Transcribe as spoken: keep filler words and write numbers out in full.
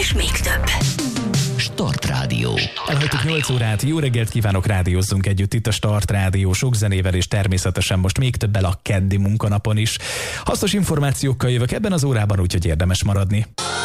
és még több. Start Rádió. Elhagytuk nyolc órát, jó reggelt kívánok, rádiózzunk együtt itt a Start Rádió, sok zenével és természetesen most még többel a keddi munkanapon is. Hasznos információkkal jövök ebben az órában, úgyhogy érdemes maradni.